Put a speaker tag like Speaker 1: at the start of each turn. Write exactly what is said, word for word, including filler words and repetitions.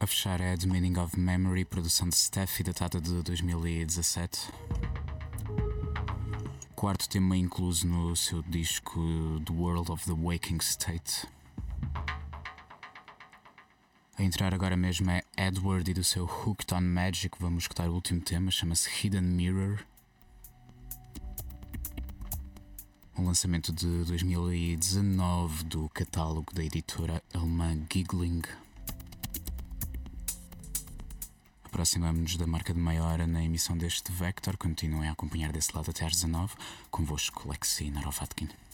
Speaker 1: A fechar é The Meaning of Memory, produção de Steffi, datada de dois mil e dezassete. Quarto tema incluso no seu disco The World of the Waking State. A entrar agora mesmo é Edward e do seu Hooked on Magic. Vamos escutar o último tema, chama-se Hidden Mirror. Um lançamento de dois mil e dezanove do catálogo da editora alemã Giggling. Aproximamos-nos da marca de meia hora na emissão deste Vector. Continuem a acompanhar desse lado até às dezanove. Convosco, Lexi Narovatkin.